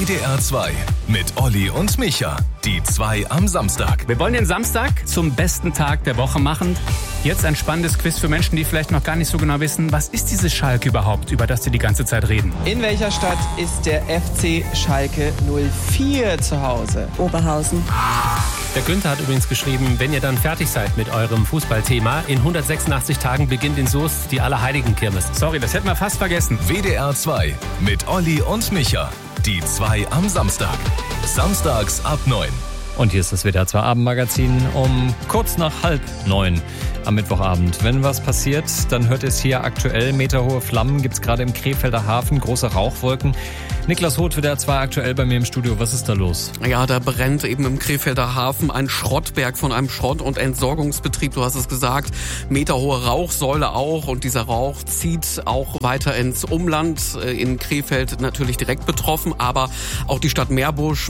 WDR 2 mit Olli und Micha. Die 2 am Samstag. Wir wollen den Samstag zum besten Tag der Woche machen. Jetzt ein spannendes Quiz für Menschen, die vielleicht noch gar nicht so genau wissen, was ist dieses Schalke überhaupt, über das die ganze Zeit reden. In welcher Stadt ist der FC Schalke 04 zu Hause? Oberhausen. Der Günther hat übrigens geschrieben, wenn ihr dann fertig seid mit eurem Fußballthema, in 186 Tagen beginnt in Soest die Allerheiligenkirmes. Sorry, das hätten wir fast vergessen. WDR 2 mit Olli und Micha. Die 2 am Samstag. Samstags ab 9. Und hier ist das WDR 2 Abendmagazin um kurz nach 8:30 am Mittwochabend. Wenn was passiert, dann hört es hier aktuell. Meterhohe Flammen gibt es gerade im Krefelder Hafen, große Rauchwolken. Niklas Hoth, WDR 2 aktuell bei mir im Studio. Was ist da los? Ja, da brennt eben im Krefelder Hafen ein Schrottberg von einem Schrott- und Entsorgungsbetrieb. Du hast es gesagt, meterhohe Rauchsäule auch. Und dieser Rauch zieht auch weiter ins Umland. In Krefeld natürlich direkt betroffen. Aber auch die Stadt Meerbusch,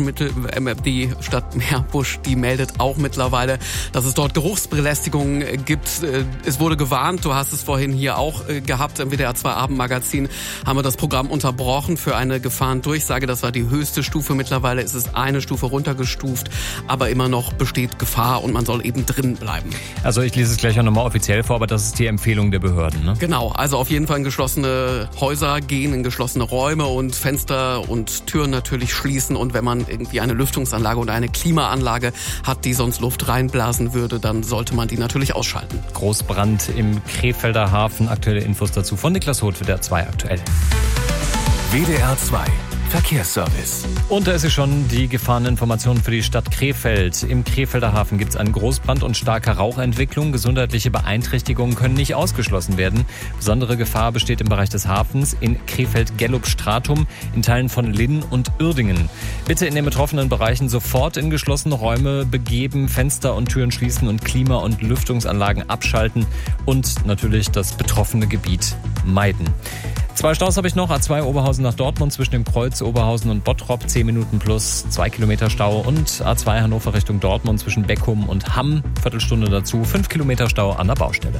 die meldet auch mittlerweile, dass es dort Geruchsbelästigungen gibt. Es wurde gewarnt, du hast es vorhin hier auch gehabt, im WDR 2 Abendmagazin haben wir das Programm unterbrochen für eine Gefahrendurchsage. Das war die höchste Stufe. Mittlerweile ist es eine Stufe runtergestuft, aber immer noch besteht Gefahr und man soll eben drin bleiben. Also ich lese es gleich auch nochmal offiziell vor, aber das ist die Empfehlung der Behörden, ne? Genau, also auf jeden Fall in geschlossene Häuser gehen, in geschlossene Räume und Fenster und Türen natürlich schließen. Und wenn man irgendwie eine Lüftungsanlage oder eine Klimaanlage hat, die sonst Luft reinblasen würde, dann sollte man die natürlich ausschalten. Großbrand im Krefelder Hafen. Aktuelle Infos dazu von Niklas Hoth, WDR 2 aktuell. WDR 2 Verkehrsservice. Und da ist sie schon, die Gefahreninformation für die Stadt Krefeld. Im Krefelder Hafen gibt es einen Großbrand und starke Rauchentwicklung. Gesundheitliche Beeinträchtigungen können nicht ausgeschlossen werden. Besondere Gefahr besteht im Bereich des Hafens in Krefeld-Gellup-Stratum, in Teilen von Linn und Uerdingen. Bitte in den betroffenen Bereichen sofort in geschlossene Räume begeben, Fenster und Türen schließen und Klima- und Lüftungsanlagen abschalten und natürlich das betroffene Gebiet meiden. 2 Staus habe ich noch. A2 Oberhausen nach Dortmund zwischen dem Kreuz Oberhausen und Bottrop 10 Minuten plus 2 Kilometer Stau. Und A2 Hannover Richtung Dortmund zwischen Beckum und Hamm, Viertelstunde dazu, 5 Kilometer Stau an der Baustelle.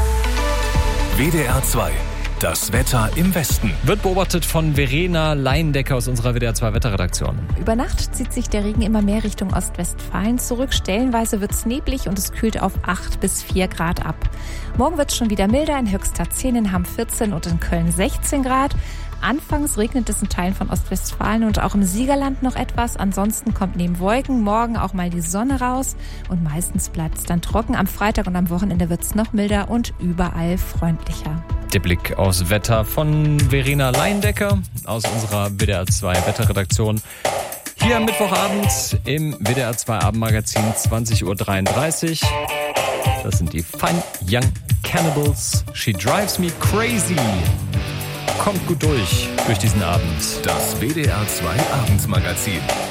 WDR 2. Das Wetter im Westen. Wird beobachtet von Verena Leindecker aus unserer WDR 2 Wetterredaktion. Über Nacht zieht sich der Regen immer mehr Richtung Ostwestfalen zurück. Stellenweise wird es neblig und es kühlt auf 8 bis 4 Grad ab. Morgen wird es schon wieder milder, in Höxter 10, in Hamm 14 und in Köln 16 Grad. Anfangs regnet es in Teilen von Ostwestfalen und auch im Siegerland noch etwas. Ansonsten kommt neben Wolken morgen auch mal die Sonne raus und meistens bleibt es dann trocken. Am Freitag und am Wochenende wird es noch milder und überall freundlicher. Der Blick aufs Wetter von Verena Leindecker aus unserer WDR 2 Wetterredaktion. Hier am Mittwochabend im WDR 2 Abendmagazin 20:33 Uhr. Das sind die Fine Young Cannibals. She Drives Me Crazy. Kommt gut durch diesen Abend. Das WDR 2 Abendmagazin.